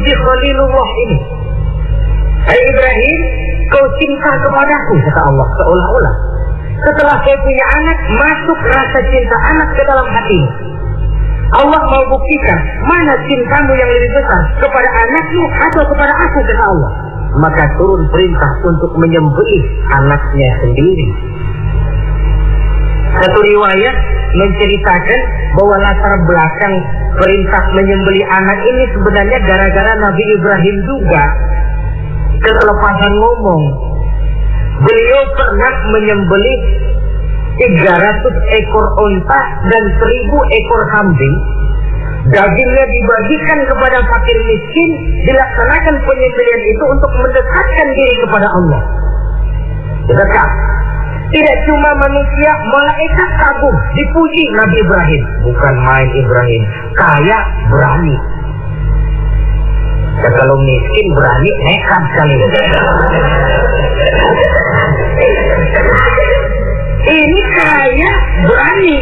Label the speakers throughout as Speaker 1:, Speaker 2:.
Speaker 1: si Khalilullah ini. Hai Ibrahim, kau cinta kepadaku, kata Allah, seolah-olah setelah saya punya anak, masuk rasa cinta anak ke dalam hatimu. Allah mau buktikan mana cintamu yang lebih besar, kepada anakmu atau kepada aku, kata Allah. Maka turun perintah untuk menyembelih anaknya sendiri. Satu riwayat menceritakan bahwa latar belakang perintah menyembelih anak ini sebenarnya gara-gara Nabi Ibrahim juga ketelepasan ngomong. Beliau pernah menyembelih 300 ekor onta dan 1000 ekor kambing. Dagingnya dibagikan kepada fakir miskin, dilaksanakan penyembelihan itu untuk mendekatkan diri kepada Allah. Dekat. Tidak cuma manusia, malaikat kagum, dipuji Nabi Ibrahim. Bukan main Ibrahim, kaya berani. Dan kalau miskin berani, nekat sekali. Ini kaya berani.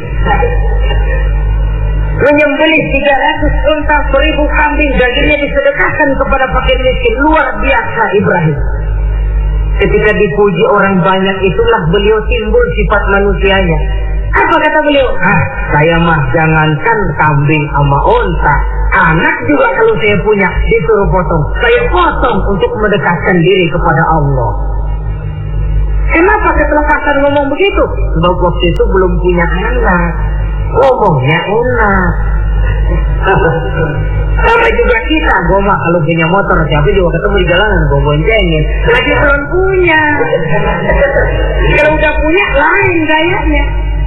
Speaker 1: Menyembelih 300 unta, 1000 kambing, dagingnya disedekahkan kepada fakir miskin. Luar biasa Ibrahim. Ketika dipuji orang banyak, itulah beliau timbul sifat manusianya. Apa kata beliau? Saya mah jangankan kambing sama unta, anak juga kalau saya punya disuruh potong, saya potong untuk mendekatkan diri kepada Allah. Kenapa ketelepasan ngomong begitu? Sebab waktu itu belum punya anak, ngomongnya enak. Sama juga kita, gue mah kalau punya motor siapa juga ketemu di jalanan gue boncengin. Lagi belum punya. Kalau udah punya lain gayanya.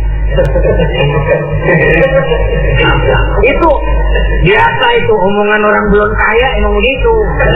Speaker 1: Itu biasa, itu omongan orang belum kaya emang begitu.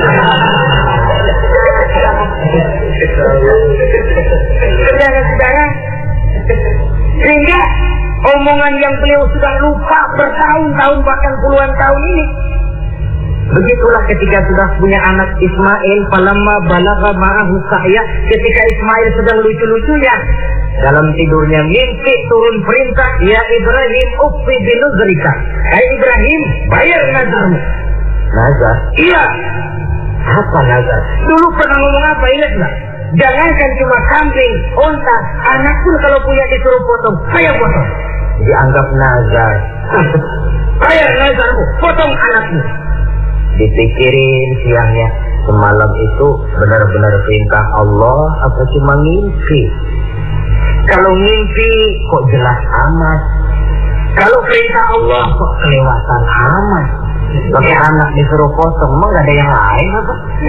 Speaker 1: Saudara-saudara, sehingga omongan yang beliau sudah lupa bertahun-tahun bahkan puluhan tahun ini. Begitulah ketika sudah punya anak Ismail, falamma balagha ma'ahu sa'ya, ketika Ismail sedang lucu-lucunya dalam tidurnya mimpi turun perintah, ya Ibrahim ufi binuzrika. Hai Ibrahim, bayar nazarmu. Nazar? Iya. Apa nazar? Dulu pernah ngomong apa, ingat nggak? Jangankan cuma kambing, unta, anak pun kalau punya disuruh potong, saya potong. Dianggap nazar. Bayar nazarmu, potong anakmu. Dipikirin siangnya, semalam itu benar-benar perintah Allah apa cuma ngimpi? Kalau ngimpi kok jelas amat, kalau perintah Allah kok kelewatan amat. Pakai anak disuruh potong, emang gak ada yang lain apa?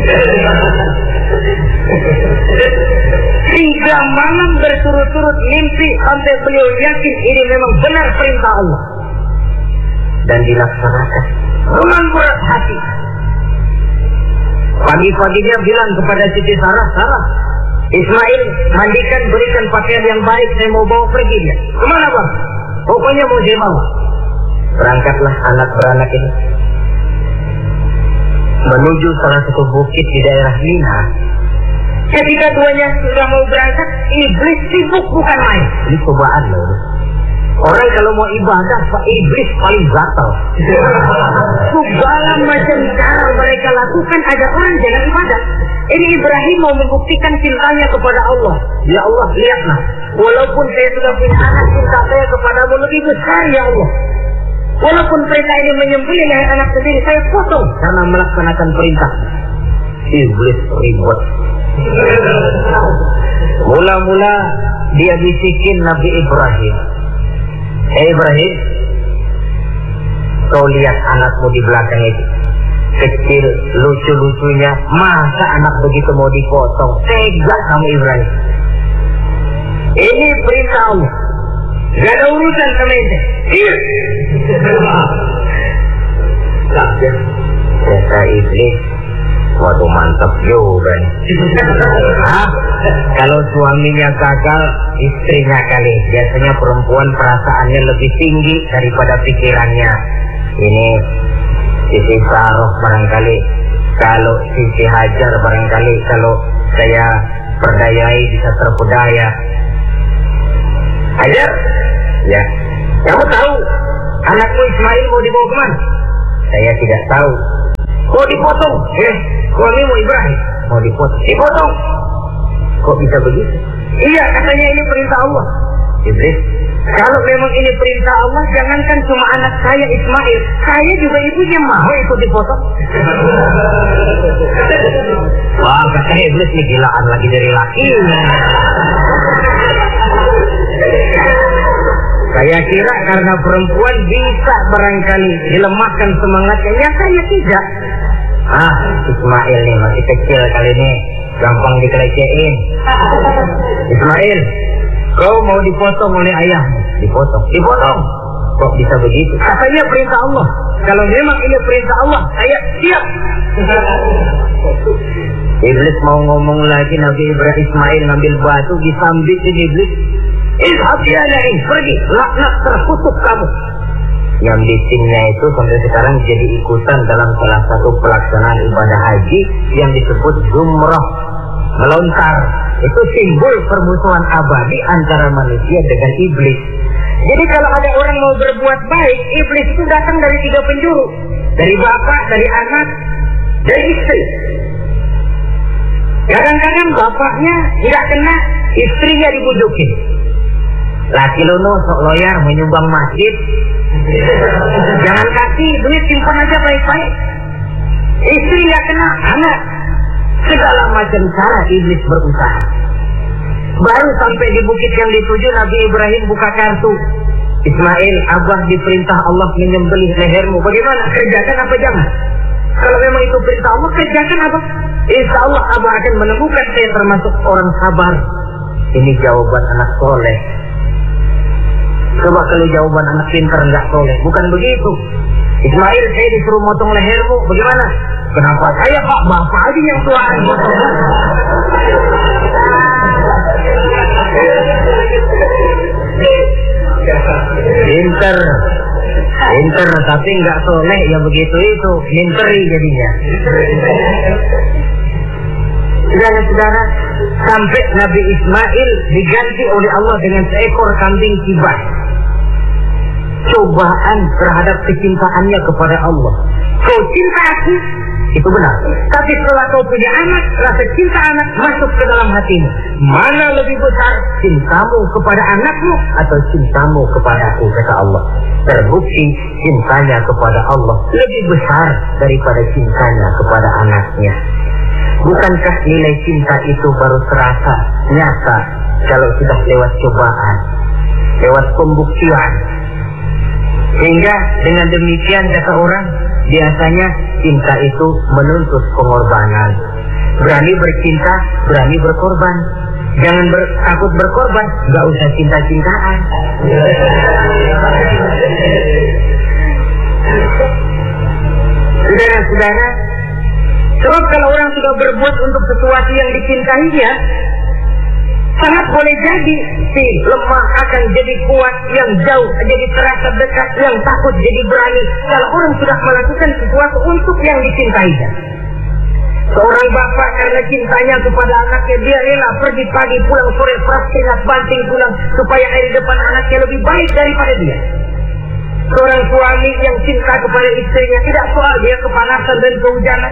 Speaker 1: 3 malam berturut-turut mimpi sampai beliau yakin ini memang benar perintah Allah dan dilaksanakan dengan berat hati. Pagi-paginya bilang kepada Siti Sarah, Sarah, Ismail mandikan, berikan pakaian yang baik, saya mau bawa pergi dia. Kemana bang? Pokoknya mau dia bawa. Berangkatlah anak beranak ini menuju salah satu bukit di daerah Mina. Ketika duanya sudah mau berangkat, iblis sibuk bukan main. Ini cobaan loh. Orang kalau mau ibadah, iblis paling gatal. Segala macam cara mereka lakukan agar orang jangan ibadah. Ini Ibrahim mau membuktikan cintanya kepada Allah. Ya Allah, lihatlah, walaupun saya sudah punya anak, cinta saya kepadamu lebih besar ya Allah. Walaupun perintah ini menyembelih anak sendiri, saya potong karena melaksanakan perintah. Iblis ribut. Mula-mula dia bisikin Nabi Ibrahim. Hei Ibrahim, kau lihat anakmu di belakang itu, kecil, lucu-lucunya, masa anak begitu mau dipotong? Tega kamu Ibrahim. Ini perintah Allah, gak ada urusan sama ente. Kata iblis, waduh mantap juga nih. Kalau suaminya gagal, istrinya kali. Biasanya perempuan perasaannya lebih tinggi daripada pikirannya. Ini Siti Saroh barangkali, kalau Siti Hajar barangkali, kalau saya perdayai bisa terpedaya. Hajar, ya, kamu tahu anakmu Ismail mau dibawa kemana? Saya tidak tahu. mau dipotong. Suamimu Ibrahim mau dipotong. Dipotong. Kok bisa begitu? Iya, katanya ini perintah Allah. Iblis, kalau memang ini perintah Allah, jangankan cuma anak saya Ismail, saya juga ibunya mau ikut dipotong. Wah, kata Iblis nih gilaan lagi dari laki. Saya kira karena perempuan bisa barangkali dilemahkan semangatnya, ya saya tidak. Ismail nih masih kecil kali ini, gampang dikelecehin. Ismail, kau mau dipotong oleh ayahmu? Dipotong. Dipotong. Kok bisa begitu? Katanya perintah Allah. Kalau memang ini perintah Allah, saya siap. Iblis mau ngomong lagi, Nabi Ibrahim Ismail ngambil batu disambitin Iblis. Izhab ya Naim, pergi, laknat terkutuk kamu. Yang bikinnya itu sampai sekarang jadi ikutan dalam salah satu pelaksanaan ibadah haji yang disebut Jumrah, melontar. Itu simbol permusuhan abadi antara manusia dengan iblis. Jadi kalau ada orang mau berbuat baik, iblis itu datang dari 3 penjuru. Dari bapak, dari anak, dari istri. Kadang-kadang bapaknya tidak kena, istrinya dibujukin. Laki lono sok loyar menyumbang masjid. Jangan kasih duit, simpan aja baik-baik. Istri nggak kena, anak. Segala macam cara iblis berusaha. Baru sampai di bukit yang dituju, Nabi Ibrahim buka kartu. Ismail, abah diperintah Allah menyembelih lehermu. Bagaimana? Kerjakan apa jangan? Kalau memang itu perintah Allah, kerjakan abah. Insya Allah abah akan menemukan saya termasuk orang sabar. Ini jawaban anak soleh. Coba kalau jawaban anak pintar nggak soleh, bukan begitu. Ismail, saya disuruh motong lehermu, bagaimana? Kenapa saya pak, bapak aja yang tuaan motong. Pinter, tapi nggak soleh, ya begitu itu, minteri jadinya. Saudara-saudara, sampai Nabi Ismail diganti oleh Allah dengan seekor kambing kibas. Cobaan terhadap kecintaannya kepada Allah. Kau cinta aku, itu benar. Tapi setelah kau punya anak, rasa cinta anak masuk ke dalam hatimu. Mana lebih besar, cintamu kepada anakmu atau cintamu kepada aku, kata Allah. Terbukti cintanya kepada Allah lebih besar daripada cintanya kepada anaknya. Bukankah nilai cinta itu baru terasa nyata kalau sudah lewat cobaan, lewat pembuktian? Sehingga dengan demikian kata orang, biasanya cinta itu menuntut pengorbanan. Berani bercinta, berani berkorban. Jangan takut berkorban, gak usah cinta-cintaan. Saudara-saudara, sebab kalau orang sudah berbuat untuk sesuatu yang dicintainya, sangat boleh jadi si lemah akan jadi kuat, yang jauh jadi terasa dekat, yang takut jadi berani. Kalau orang sudah melakukan sesuatu untuk yang dicintainya. Seorang bapak karena cintanya kepada anaknya, dia rela pergi pagi pulang sore, keringat banting pulang supaya hari depan anaknya lebih baik daripada dia. Seorang suami yang cinta kepada istrinya, tidak soal dia kepanasan dan kehujanan,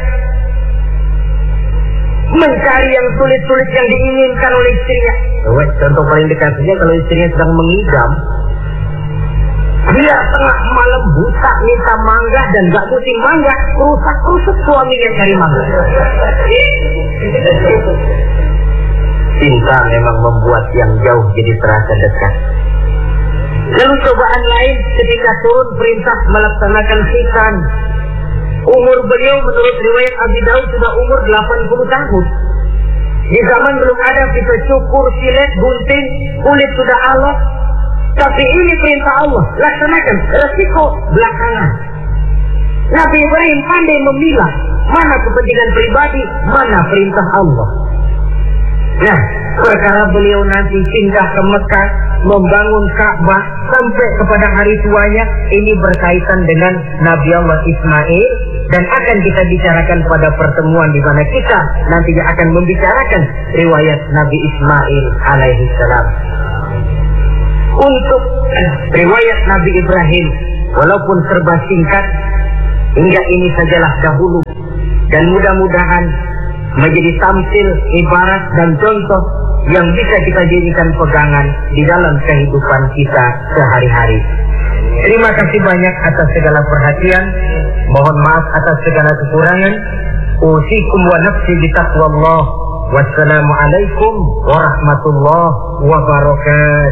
Speaker 1: mencari yang sulit-sulit yang diinginkan oleh istrinya. Contoh paling dekatnya kalau istrinya sedang mengidam, dia tengah malam buta minta mangga dan gak musim mangga, rusak-rusak suaminya cari mangga. Cinta memang membuat yang jauh jadi terasa dekat. Lalu cobaan lain ketika turun perintah melaksanakan khitan. Umur beliau menurut riwayat Abi Daud sudah umur 80 tahun. Di zaman belum ada pisau cukur, silet, gunting, kulit sudah alot. Tapi ini perintah Allah, laksanakan, resiko belakangan. Nabi Ibrahim pandai memilah mana kepentingan pribadi, mana perintah Allah. Nah, perkara beliau nanti pindah ke Mekah, membangun Ka'bah sampai kepada hari tuanya, ini berkaitan dengan Nabi Allah Ismail, dan akan kita bicarakan pada pertemuan di mana kita nantinya akan membicarakan riwayat Nabi Ismail alaihi salam. Untuk riwayat Nabi Ibrahim, walaupun serba singkat, hingga ini sajalah dahulu Dan mudah-mudahan menjadi tamsil, ibarat dan contoh yang bisa kita jadikan pegangan di dalam kehidupan kita sehari-hari. Terima kasih banyak atas segala perhatian. Mohon maaf atas segala kekurangan. Usikum wa nafsi bitaqwallah. Wassalamualaikum warahmatullahi wabarakatuh.